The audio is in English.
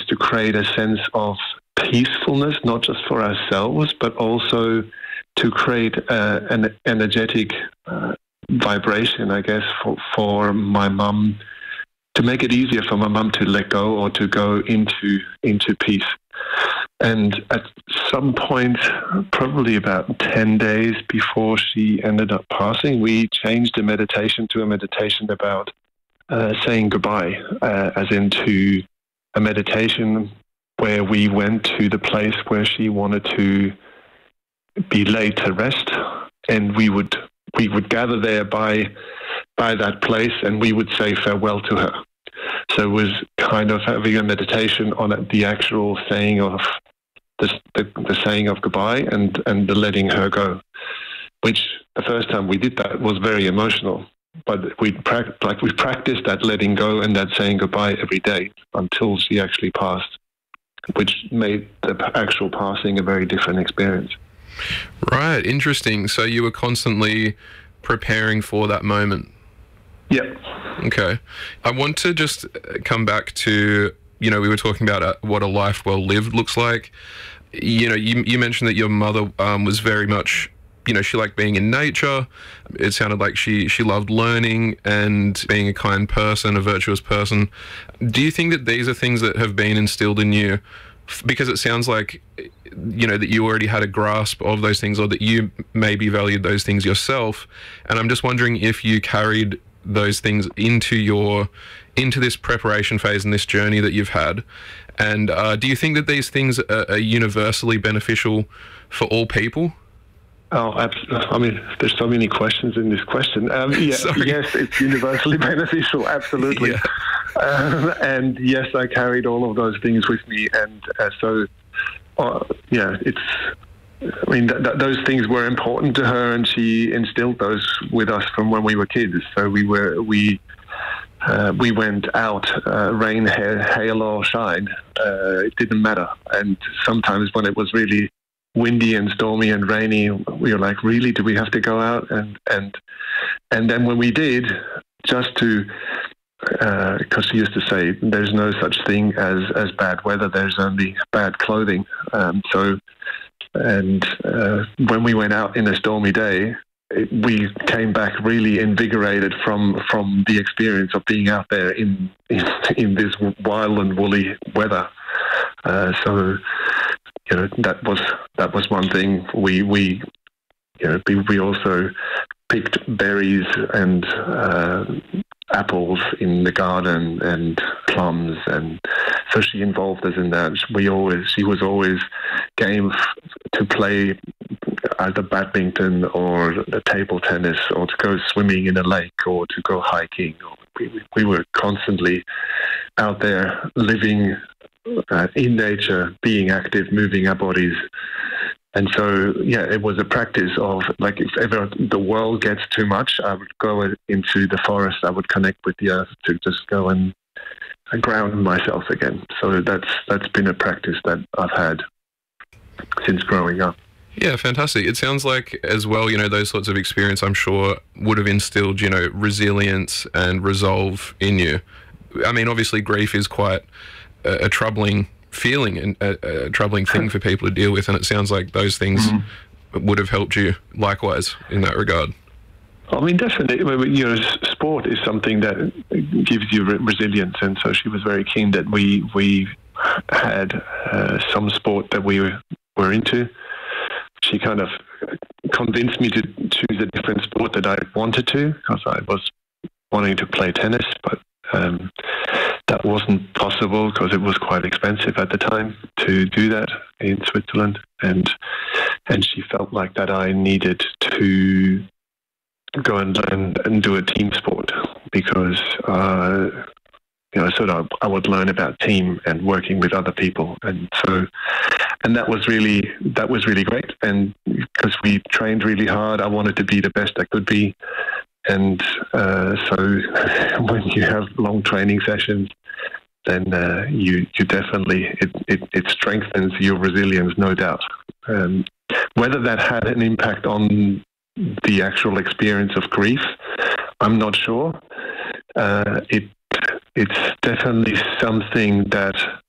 to create a sense of peacefulness, not just for ourselves, but also to create an energetic vibration, I guess, for my mum, to make it easier for my mum to let go or to go into peace. And at some point, probably about 10 days before she ended up passing, we changed the meditation to a meditation about saying goodbye, as into a meditation where we went to the place where she wanted to be laid to rest, and we would gather there by that place, and we would say farewell to her. So it was kind of having a meditation on the actual saying of the saying of goodbye and the letting her go, which the first time we did that was very emotional. But we practiced that letting go and that saying goodbye every day until she actually passed, which made the actual passing a very different experience. Right, interesting. So you were constantly preparing for that moment. Yeah. Okay. I want to just come back to, we were talking about what a life well lived looks like. You mentioned that your mother was very much, she liked being in nature. It sounded like she loved learning and being a kind person, a virtuous person. Do you think that these are things that have been instilled in you? Because it sounds like, that you already had a grasp of those things, or that you maybe valued those things yourself. And I'm just wondering if you carried those things into this preparation phase and this journey that you've had. And do you think that these things are universally beneficial for all people? Oh, absolutely. I mean, there's so many questions in this question. Yes, it's universally beneficial, absolutely. Yeah. And yes, I carried all of those things with me. And those things were important to her, and she instilled those with us from when we were kids. So we went out, rain, hail or shine. It didn't matter. And sometimes when it was really windy and stormy and rainy, we were like, really, do we have to go out? And then when we did, just to, because she used to say, there's no such thing as bad weather, there's only bad clothing. When we went out in a stormy day, we came back really invigorated from the experience of being out there in this wild and woolly weather. That was one thing. We also picked berries and apples in the garden and plums, and so she involved us in that. She was always game to play either badminton or the table tennis, or to go swimming in a lake, or to go hiking. We were constantly out there living in nature, being active, moving our bodies. And so, it was a practice of, like, if ever the world gets too much, I would go into the forest, I would connect with the earth to just go and ground myself again. So that's been a practice that I've had since growing up. Yeah, fantastic. It sounds like as well, those sorts of experience, I'm sure, would have instilled, resilience and resolve in you. I mean, obviously grief is quite a troubling feeling and a troubling thing for people to deal with, and it sounds like those things would have helped you likewise in that regard. I mean, definitely. Sport is something that gives you resilience, and so she was very keen that we had some sport that we were into. She kind of convinced me to choose a different sport that I wanted to, because I was wanting to play tennis, but that wasn't possible because it was quite expensive at the time to do that in Switzerland, and she felt like that I needed to go and learn and do a team sport, because I would learn about team and working with other people, and that was really great. And because we trained really hard, I wanted to be the best I could be. And so when you have long training sessions, then you definitely, it strengthens your resilience, no doubt. Whether that had an impact on the actual experience of grief, I'm not sure. It's definitely something that